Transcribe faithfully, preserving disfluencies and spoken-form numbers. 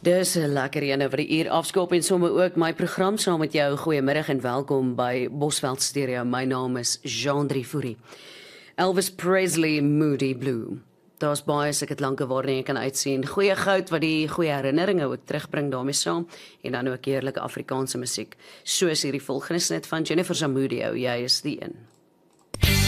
Dis 'n lekker een vir die uur afskop en sommer ook my program saam met jou. Goeiemiddag en welkom by Bosveld Stereo. My naam is Jean Driefouri. Elvis Presley, Moody Blue. Daar's baie as ek dit lanke waarna jy kan uitsien. Goeie goud wat die goeie herinneringe ook terugbring daarmee saam en dan ook heerlike Afrikaanse musiek. Soos hierdie volgende snit van Jennifer Zamudio, jy is die een.